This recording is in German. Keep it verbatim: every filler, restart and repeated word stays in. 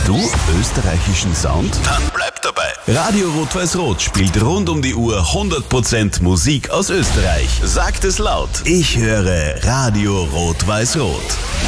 Du österreichischen Sound? Dann bleib dabei. Radio Rot-Weiß-Rot spielt rund um die Uhr hundert Prozent Musik aus Österreich. Sagt es laut. Ich höre Radio Rot-Weiß-Rot.